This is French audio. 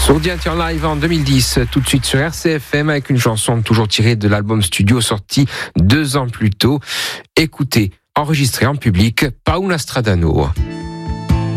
Sourdiati en live en 2010, tout de suite sur RCFM avec une chanson toujours tirée de l'album studio sorti 2 ans plus tôt. Écoutez, enregistré en public, Paula Stradano.